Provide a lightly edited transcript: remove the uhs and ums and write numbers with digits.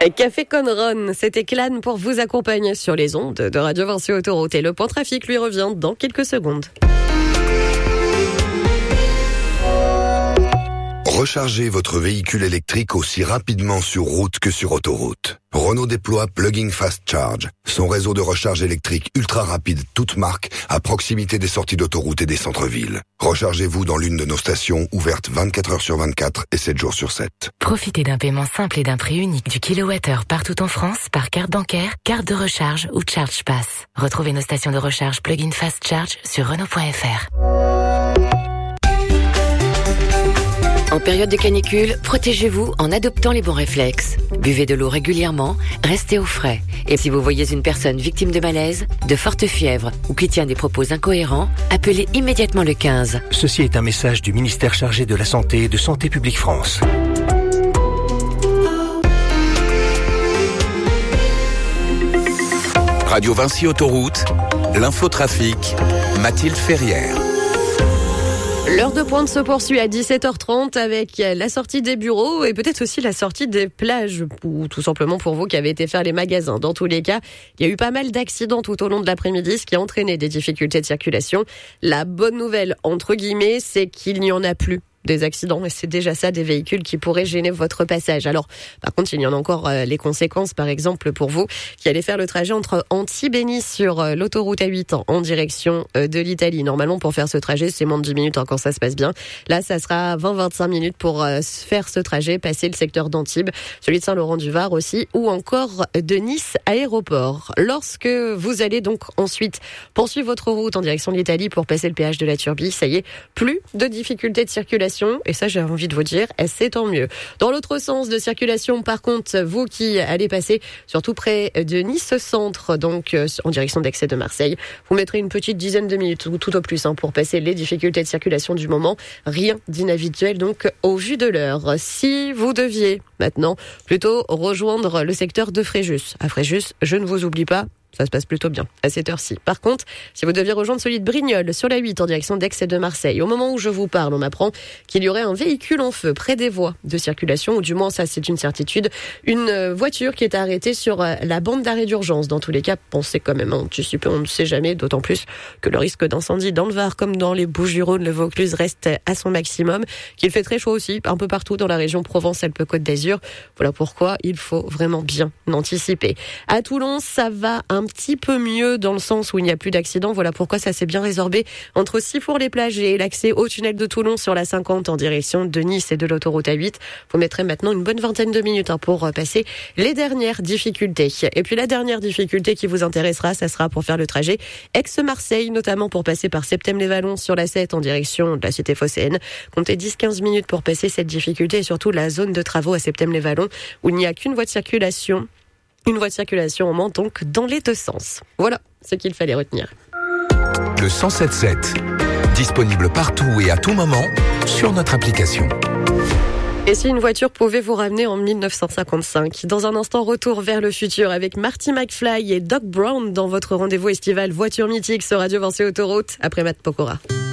Café Conron, c'était Clan pour vous accompagner sur les ondes de Radio Vinci Autoroute. Et le point trafic lui revient dans quelques secondes. Rechargez votre véhicule électrique aussi rapidement sur route que sur autoroute. Renault déploie Plug-in Fast Charge, son réseau de recharge électrique ultra rapide toute marque à proximité des sorties d'autoroute et des centres-villes. Rechargez-vous dans l'une de nos stations ouvertes 24 heures sur 24 et 7 jours sur 7. Profitez d'un paiement simple et d'un prix unique du kilowattheure partout en France par carte bancaire, carte de recharge ou ChargePass. Retrouvez nos stations de recharge Plug-in Fast Charge sur Renault.fr. En période de canicule, protégez-vous en adoptant les bons réflexes. Buvez de l'eau régulièrement, restez au frais. Et si vous voyez une personne victime de malaise, de forte fièvre ou qui tient des propos incohérents, appelez immédiatement le 15. Ceci est un message du ministère chargé de la Santé et de Santé publique France. Radio Vinci Autoroute, l'infotrafic, Mathilde Ferrière. L'heure de pointe se poursuit à 17h30 avec la sortie des bureaux et peut-être aussi la sortie des plages, ou tout simplement pour vous qui avez été faire les magasins. Dans tous les cas, il y a eu pas mal d'accidents tout au long de l'après-midi, ce qui a entraîné des difficultés de circulation. La bonne nouvelle, entre guillemets, c'est qu'il n'y en a plus des accidents, et c'est déjà ça, des véhicules qui pourraient gêner votre passage. Alors, par contre, il y en a encore les conséquences, par exemple, pour vous qui allez faire le trajet entre Antibes et Nice sur l'autoroute A8 en direction de l'Italie. Normalement, pour faire ce trajet, c'est moins de 10 minutes quand ça se passe bien. Là, ça sera 20-25 minutes pour faire ce trajet, passer le secteur d'Antibes, celui de Saint-Laurent-du-Var aussi, ou encore de Nice Aéroport. Lorsque vous allez donc ensuite poursuivre votre route en direction de l'Italie pour passer le péage de la Turbie, ça y est, plus de difficultés de circulation. Et ça, j'ai envie de vous dire, c'est tant mieux. Dans l'autre sens de circulation, par contre, vous qui allez passer surtout près de Nice Centre, donc en direction d'Aix et de Marseille, vous mettrez une petite dizaine de minutes, ou tout au plus, pour passer les difficultés de circulation du moment. Rien d'inhabituel, donc, au vu de l'heure. Si vous deviez maintenant plutôt rejoindre le secteur de Fréjus. À Fréjus, je ne vous oublie pas. Ça se passe plutôt bien à cette heure-ci. Par contre, si vous deviez rejoindre celui de Brignoles sur la 8 en direction d'Aix et de Marseille, au moment où je vous parle, on m'apprend qu'il y aurait un véhicule en feu près des voies de circulation, ou du moins ça c'est une certitude, une voiture qui est arrêtée sur la bande d'arrêt d'urgence. Dans tous les cas, pensez quand même à anticiper, on ne sait jamais, d'autant plus que le risque d'incendie dans le Var comme dans les Bouches-du-Rhône, le Vaucluse reste à son maximum, qu'il fait très chaud aussi, un peu partout dans la région Provence-Alpes-Côte d'Azur. Voilà pourquoi il faut vraiment bien anticiper. À Toulon, ça va un petit peu mieux dans le sens où il n'y a plus d'accidents. Voilà pourquoi ça s'est bien résorbé entre Sifour-les-Plages et l'accès au tunnel de Toulon sur la 50 en direction de Nice et de l'autoroute A8. Vous mettrez maintenant une bonne vingtaine de minutes pour passer les dernières difficultés. Et puis la dernière difficulté qui vous intéressera, ça sera pour faire le trajet Aix-Marseille, notamment pour passer par Septèmes-les-Vallons sur la 7 en direction de la cité phocéenne. Comptez 10-15 minutes pour passer cette difficulté et surtout la zone de travaux à Septèmes-les-Vallons où il n'y a qu'une voie de circulation. Une voie de circulation en main donc dans les deux sens. Voilà ce qu'il fallait retenir. Le 107.7, disponible partout et à tout moment sur notre application. Et si une voiture pouvait vous ramener en 1955? Dans un instant, retour vers le futur avec Marty McFly et Doc Brown dans votre rendez-vous estival Voiture mythique sur Radio Vinci Autoroute après Matt Pokora.